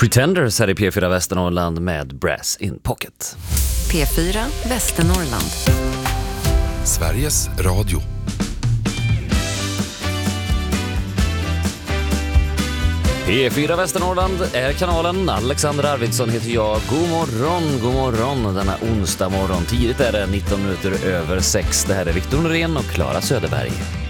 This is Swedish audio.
Pretenders här i P4 Västernorrland med Brass in Pocket. P4 Västernorrland. Sveriges Radio. P4 Västernorrland är kanalen. Alexander Arvidsson heter jag. God morgon denna onsdag morgon. Tidigt är det 19 minuter över 6. Det här är Viktor Norén och Clara Söderberg.